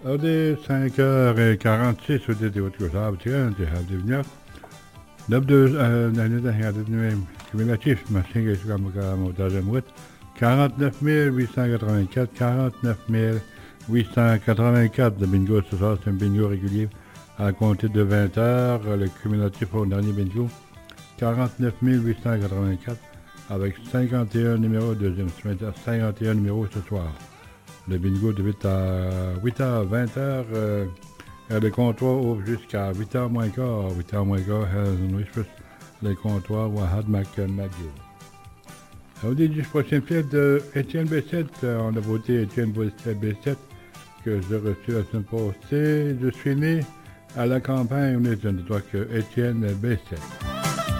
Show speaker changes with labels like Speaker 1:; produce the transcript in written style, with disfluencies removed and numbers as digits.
Speaker 1: Hadi 5h46 ودي وتقول تي هذه بنيا نبدأ نحن هذا النوع cumulatif machin que je comme montage mouette 49 884 49 884 de bingo ce soir c'est un bingo régulier à compter de 20 heures le cumulatif au dernier bingo 49 884 avec 51 numéros deuxième semaine 51 numéros ce soir. Le bingo de 8h à 20h. Le comptoir ouvre jusqu'à 8h moins quart. 8h moins quart, le comptoir Wahad Madio. On dit du prochain film de Étienne Bessette. On a voté Étienne Bessette que j'ai reçu la semaine passée. Je suis né à la campagne. On est de droit que Étienne Bessette.